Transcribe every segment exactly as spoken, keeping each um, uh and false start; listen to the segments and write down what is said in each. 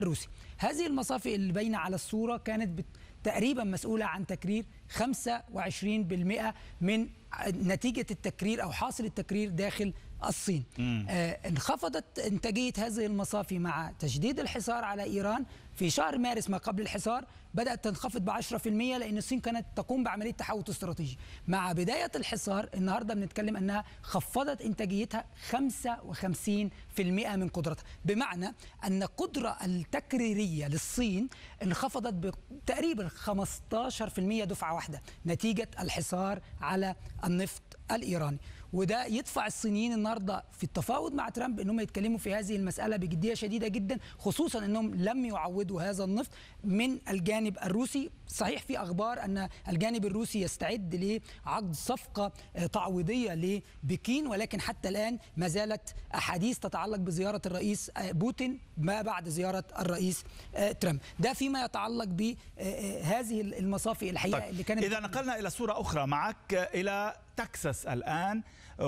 الروسي. هذه المصافي اللي باينه على الصوره كانت تقريبا مسؤوله عن تكرير خمسة وعشرين بالمئة من نتيجه التكرير او حاصل التكرير داخل الصين. آه انخفضت انتاجيه هذه المصافي مع تشديد الحصار على ايران. في شهر مارس ما قبل الحصار بدات تنخفض ب عشرة بالمئة لان الصين كانت تقوم بعمليه تحوط استراتيجي. مع بدايه الحصار النهارده بنتكلم انها خفضت انتاجيتها خمسة وخمسين بالمئة من قدرتها، بمعنى ان القدره التكريريه للصين انخفضت بتقريبا خمسة عشر بالمئة دفعه واحده نتيجه الحصار على النفط الايراني. وده يدفع الصينيين النهارده في التفاوض مع ترامب انهم يتكلموا في هذه المساله بجديه شديده جدا، خصوصا انهم لم يعوضوا هذا النفط من الجانب الروسي. صحيح في اخبار ان الجانب الروسي يستعد لعقد صفقه تعويضيه لبكين، ولكن حتى الان ما زالت احاديث تتعلق بزياره الرئيس بوتين ما بعد زياره الرئيس ترامب. ده فيما يتعلق بهذه المصافي الحقيقه. طيب. اللي كانت اذا نقلنا الى صوره اخرى معك الى تكساس الآن،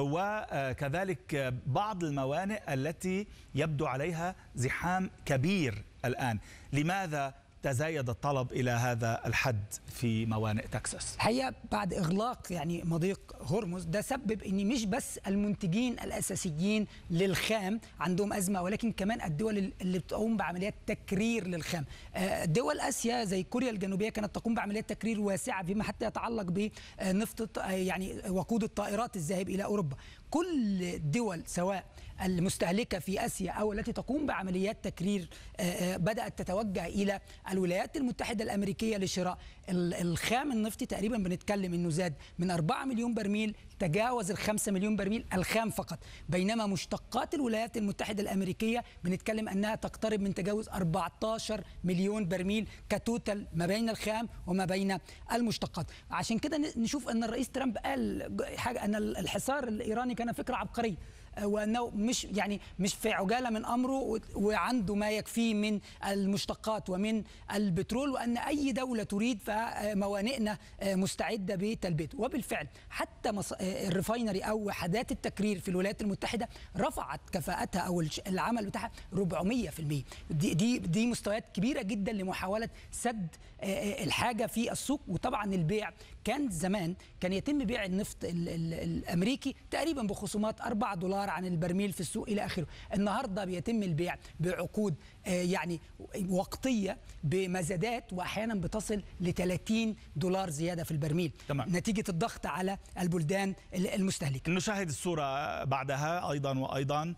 وكذلك بعض الموانئ التي يبدو عليها زحام كبير الآن، لماذا تزايد الطلب إلى هذا الحد في موانئ تكساس؟ الحقيقة بعد إغلاق يعني مضيق هرمز ده سبب أن مش بس المنتجين الأساسيين للخام عندهم أزمة، ولكن كمان الدول اللي بتقوم بعمليات تكرير للخام. دول آسيا زي كوريا الجنوبية كانت تقوم بعمليات تكرير واسعة فيما حتى يتعلق بنفط يعني وقود الطائرات الذاهب إلى أوروبا. كل الدول سواء المستهلكة في آسيا أو التي تقوم بعمليات تكرير بدأت تتوجه إلى الولايات المتحدة الأمريكية لشراء الخام النفطي. تقريبا بنتكلم أنه زاد من أربعة مليون برميل تجاوز الخمسة مليون برميل الخام فقط، بينما مشتقات الولايات المتحدة الأمريكية بنتكلم أنها تقترب من تجاوز أربعة عشر مليون برميل كتوتال ما بين الخام وما بين المشتقات. عشان كده نشوف أن الرئيس ترامب قال حاجة أن الحصار الإيراني كان فكرة عبقرية، وانه مش يعني مش في عجاله من امره وعنده ما يكفيه من المشتقات ومن البترول، وان اي دوله تريد فموانئنا مستعده بتلبيته. وبالفعل حتى الريفاينري او وحدات التكرير في الولايات المتحده رفعت كفاءتها او العمل بتاعها أربعمئة بالمئة. دي دي دي مستويات كبيره جدا لمحاوله سد الحاجه في السوق. وطبعا البيع كان زمان كان يتم بيع النفط الامريكي تقريبا بخصومات أربعة دولار عن البرميل في السوق الى اخره. النهارده بيتم البيع بعقود يعني وقتيه بمزادات واحيانا بتصل ل ثلاثين دولار زياده في البرميل. تمام. نتيجه الضغط على البلدان المستهلكه. نشاهد الصوره بعدها ايضا وايضا،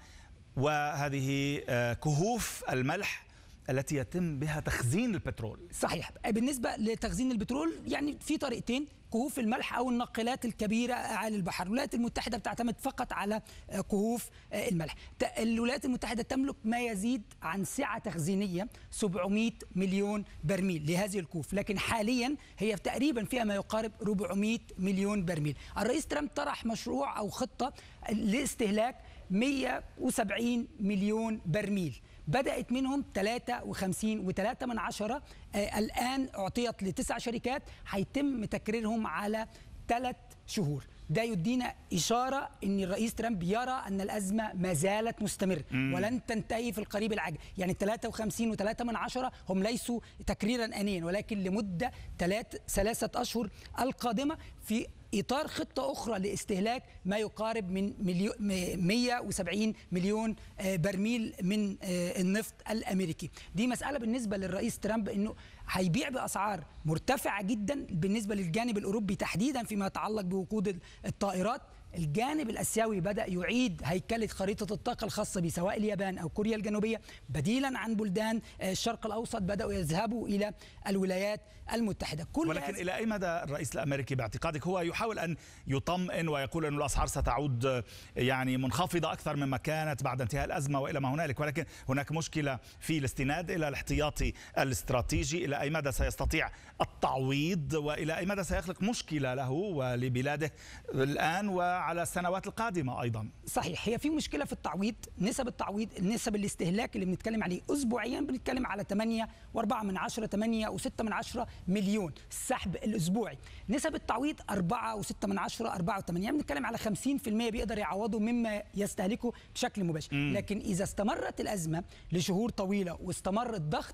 وهذه كهوف الملح التي يتم بها تخزين البترول. صحيح. بالنسبة لتخزين البترول يعني في طريقتين، كهوف الملح أو الناقلات الكبيرة أعالي البحر. الولايات المتحدة بتعتمد فقط على كهوف الملح. الولايات المتحدة تملك ما يزيد عن سعة تخزينية سبعمئة مليون برميل لهذه الكهوف، لكن حاليا هي تقريبا فيها ما يقارب أربعمئة مليون برميل. الرئيس ترامب طرح مشروع أو خطة لاستهلاك مئة وسبعين مليون برميل، بدأت منهم ثلاثة وخمسين وثلاثة من عشرة. آه الآن أعطيت لتسع شركات هيتم تكريرهم على ثلاث شهور. ده يدينا إشارة أن الرئيس ترامب يرى أن الأزمة ما زالت مستمرة ولن تنتهي في القريب العاجل. يعني ثلاثة وخمسين وثلاثة من عشرة هم ليسوا تكريرا آنيا، ولكن لمدة ثلاث ثلاثة أشهر القادمة في إطار خطة أخرى لاستهلاك ما يقارب من مئة وسبعين مليون برميل من النفط الأمريكي. دي مسألة بالنسبة للرئيس ترامب أنه هيبيع بأسعار مرتفعة جدا بالنسبة للجانب الأوروبي تحديدا فيما يتعلق بوقود الطائرات. الجانب الآسيوي بدأ يعيد هيكلة خريطة الطاقة الخاصة به، سواء اليابان أو كوريا الجنوبية بديلا عن بلدان الشرق الأوسط بدأوا يذهبوا إلى الولايات المتحدة. كل ولكن إلى أي مدى الرئيس الأمريكي باعتقادك هو يحاول أن يطمئن ويقول أن الأسعار ستعود يعني منخفضة أكثر مما كانت بعد انتهاء الأزمة وإلى ما هنالك، ولكن هناك مشكلة في الاستناد إلى الاحتياطي الاستراتيجي؟ إلى أي مدى سيستطيع التعويض وإلى أي مدى سيخلق مشكلة له ولبلاده الآن و على السنوات القادمة أيضا. صحيح، هي في مشكلة في التعويض، نسب التعويض، نسب الاستهلاك اللي بنتكلم عليه أسبوعيا بنتكلم على ثمانية وأربعة من عشرة ثمانية وستة من عشرة مليون السحب الأسبوعي. نسب التعويض أربعة وستة من عشرة أربعة وثمانية، بنتكلم على خمسين بالمئة بيقدر يعوضه مما يستهلكه بشكل مباشر. م. لكن إذا استمرت الأزمة لشهور طويلة واستمر الضغط